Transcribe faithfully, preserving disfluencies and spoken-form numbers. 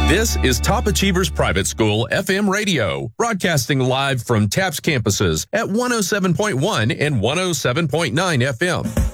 This is Top Achievers Private School F M radio, broadcasting live from TAPS campuses at one oh seven point one and one oh seven point nine F M.